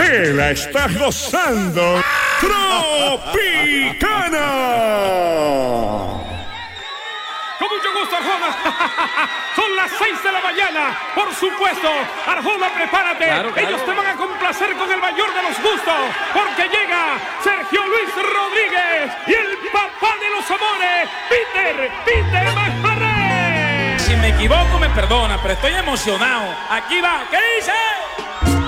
te la estás gozando. Tropicana. Con mucho gusto, Arjona. Son las 6 de la mañana. Por supuesto, Arjona, prepárate. Claro. Ellos te van a complacer con el mayor de los gustos. Porque llega Sergio Luis Rodríguez y el papá de los amores, Peter Manjarrés. Si me equivoco, me perdona, pero estoy emocionado. Aquí va. ¿Qué dice?